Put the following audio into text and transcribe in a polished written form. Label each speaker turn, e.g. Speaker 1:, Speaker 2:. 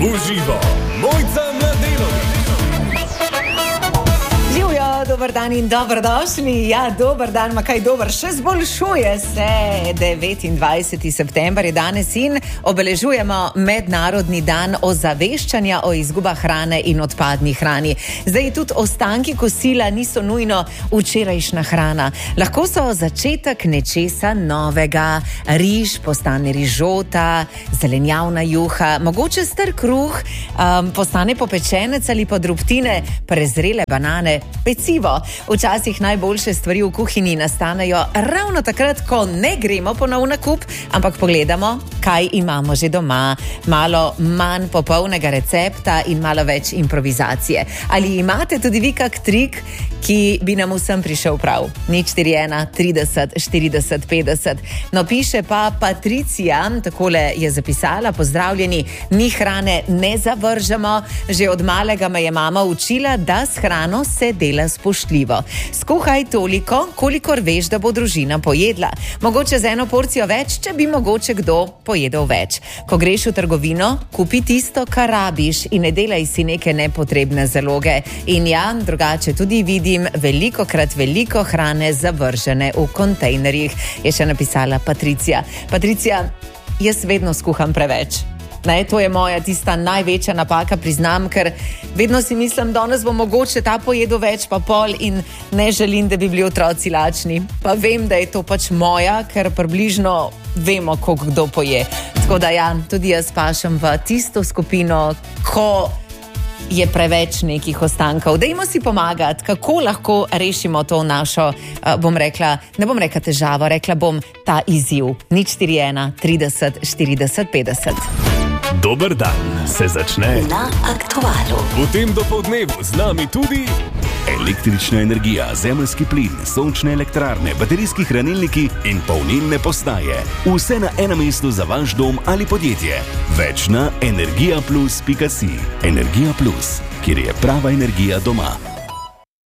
Speaker 1: Uživo, Mojca Mladenović.
Speaker 2: Živjo, dober dan in dobrodošli. Ja, dober dan, ma kaj dober, še zboljšuje se. 29. september je danes in obeležujemo Mednarodni dan ozaveščanja o izgubah hrane in odpadni hrani. Zdaj tudi ostanki kosila niso nujno včerajšnja hrana. Lahko so začetek nečesa novega. Riž postane rižota, zelenjavna juha, mogoče star kruh, postane popečenec ali pa drobtine, prezrele banane, pecivo. Včasih najboljše stvari v kuhinji nastanejo ravno takrat, ko ne gremo ponovno na kup, ampak pogledamo, kaj imamo že doma. Malo manj popolnega recepta in malo več improvizacije. Ali imate tudi vi kak trik, ki bi nam vsem prišel prav? 041 30 40 50. No, piše pa Patricija, takole je zapisala: pozdravljeni, mi hrane ne zavržemo. Že od malega me je mama učila, da s hrano se dela spoštljivo. Skuhaj toliko, kolikor veš, da bo družina pojedla. Mogoče z eno porcijo več, če bi mogoče kdo pojedel več. Ko greš v trgovino, kupi tisto, kar rabiš in ne delaj si neke nepotrebne zaloge. In ja, drugače tudi vidim velikokrat veliko hrane zavržene v kontejnerjih, je še napisala Patricija. Patricija, jaz vedno skuham preveč. Ne, to je moja tista največja napaka, priznam, ker vedno si mislim, danes bo mogoče ta pojedel več pa pol in ne želim, da bi bili otroci lačni. Pa vem, da je to pač moja, ker približno vemo, koliko kdo poje. Tako da ja, tudi jaz pašem v tisto skupino, ko je preveč nekih ostankov. Dajmo si pomagati, kako lahko rešimo to našo, ne bom rekla težavo, rekla bom ta izziv. 041 30 40 50.
Speaker 1: Dober dan se začne
Speaker 3: na Aktualu.
Speaker 1: V tem dopoldnevu z nami tudi
Speaker 4: električna energija, zemeljski plin, sončne elektrarne, baterijski hranilniki in polnilne postaje. Vse na enem mestu za vaš dom ali podjetje. Več na energijaplus.si. Energija Plus, kjer je prava energija doma.